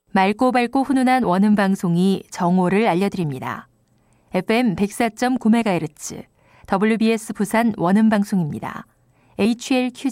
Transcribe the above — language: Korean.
맑고 밝고 훈훈한 원음 방송이 정오를 알려드립니다. FM 104.9MHz WBS 부산 원음 방송입니다. HLQG